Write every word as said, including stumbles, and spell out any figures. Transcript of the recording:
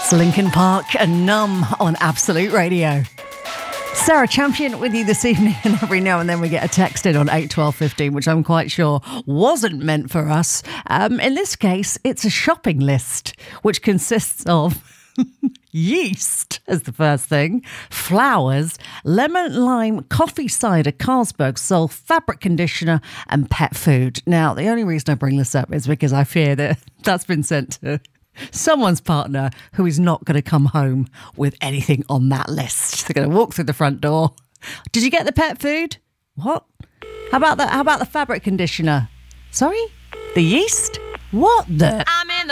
Linkin Park and Numb on Absolute Radio. Sarah Champion with you this evening, and every now and then we get a text in on eight twelve fifteen, which I'm quite sure wasn't meant for us. Um, in this case, it's a shopping list, which consists of yeast as the first thing, flowers, lemon lime, coffee cider, Carlsberg Sol, fabric conditioner and pet food. Now, the only reason I bring this up is because I fear that that's been sent to someone's partner who is not going to come home with anything on that list. They're going to walk through the front door. Did you get the pet food? What? How about the, how about the fabric conditioner? Sorry? The yeast? What the? I'm in the